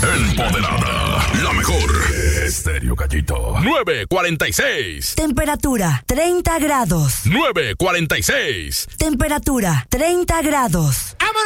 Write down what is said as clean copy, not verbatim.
Empoderada. La mejor. Estéreo Gallito. 9:46. Temperatura 30 grados. 9:46. Temperatura 30 grados.